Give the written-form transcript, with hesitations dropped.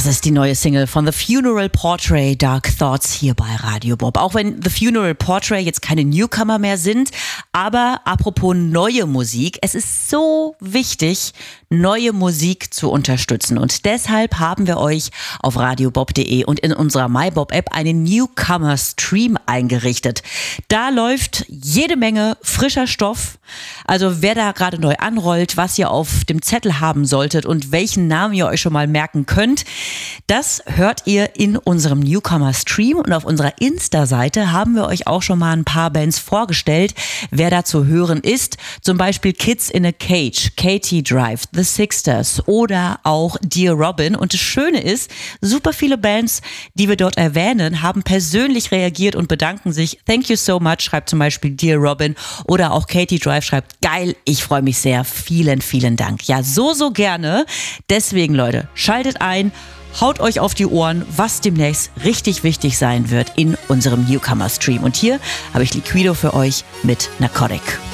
ist die neue Single von The Funeral Portrait, Dark Thoughts, hier bei Radio Bob. Auch wenn The Funeral Portrait jetzt keine Newcomer mehr sind, aber apropos neue Musik, es ist so wichtig, neue Musik zu unterstützen. Und deshalb haben wir euch auf radiobob.de und in unserer MyBob-App einen Newcomer-Stream eingerichtet. Da läuft jede Menge frischer Stoff. Also wer da gerade neu anrollt, was ihr auf dem Zettel haben solltet und welchen Namen ihr euch schon mal merken könnt, das hört ihr in unserem Newcomer-Stream. Und auf unserer Insta-Seite haben wir euch auch schon mal ein paar Bands vorgestellt, wer da zu hören ist. Zum Beispiel Kids in a Cage, Katy Drive, The Sixters oder auch Dear Robin. Und das Schöne ist, super viele Bands, die wir dort erwähnen, haben persönlich reagiert und bedanken sich. Thank you so much, schreibt zum Beispiel Dear Robin, oder auch Katy Drive schreibt, geil, ich freue mich sehr, vielen, vielen Dank. Ja, so gerne. Deswegen, Leute, schaltet ein, haut euch auf die Ohren, was demnächst richtig wichtig sein wird in unserem Newcomer-Stream. Und hier habe ich Liquido für euch mit Narcotic.